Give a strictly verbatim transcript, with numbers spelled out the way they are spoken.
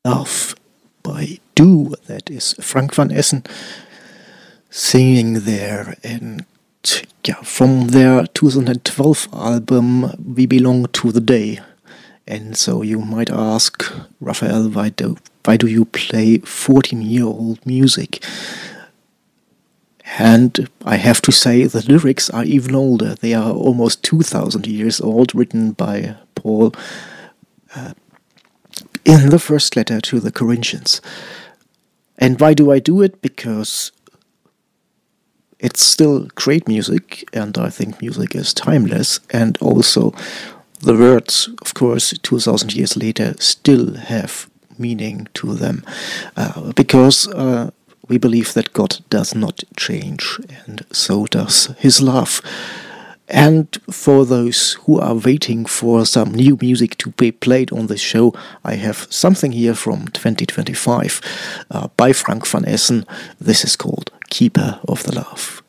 Love by Do. That is Frank van Essen singing there, and yeah, from their two thousand twelve album We Belong to the Day. And so you might ask, Raphael, why do, why do you play fourteen-year-old music? And I have to say the lyrics are even older. They are almost two thousand years old, written by Paul uh, in the first letter to the Corinthians. And why do I do it? Because it's still great music, and I think music is timeless, and also the words, of course, two thousand years later still have meaning to them, uh, because uh, we believe that God does not change, and so does His love. And for those who are waiting for some new music to be played on this show, I have something here from twenty twenty-five uh, by Frank van Essen. This is called Keeper of the Love.